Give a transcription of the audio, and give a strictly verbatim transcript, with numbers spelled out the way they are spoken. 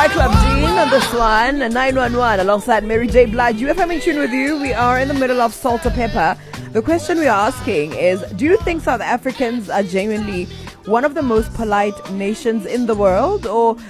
Club Jean on this one, nine one one, alongside Mary J. Blige. U F M in tune with you. We are in the middle of Salt or Pepper. The question we are asking is, do you think South Africans are genuinely one of the most polite nations in the world, or